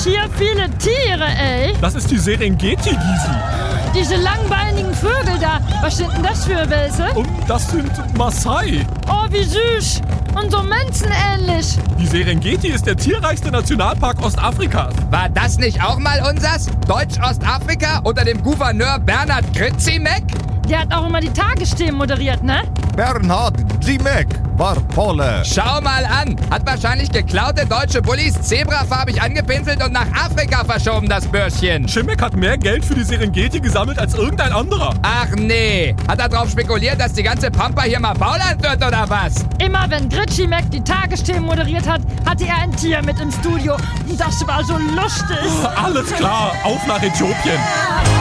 hier viele Tiere, ey. Das ist die Serengeti, Gysi. Diese langbeinigen Vögel da, was sind denn das für welche? Und das sind Maasai. Oh, wie süß. Und so menschenähnlich. Die Serengeti ist der tierreichste Nationalpark Ostafrikas. War das nicht auch mal unsers? Deutsch-Ostafrika unter dem Gouverneur Bernhard Grzimek? Der hat auch immer die Tagesthemen moderiert, ne? Bernhard Grzimek war Pole. Schau mal an. Hat wahrscheinlich geklaute deutsche Bullis zebrafarbig angepinselt und nach Afrika verschoben, das Bürschchen. Grzimek hat mehr Geld für die Serengeti gesammelt als irgendein anderer. Ach nee. Hat er darauf spekuliert, dass die ganze Pampa hier mal Bauland wird oder was? Immer wenn Grzimek die Tagesthemen moderiert hat, hatte er ein Tier mit im Studio. Das war so lustig. Alles klar, auf nach Äthiopien.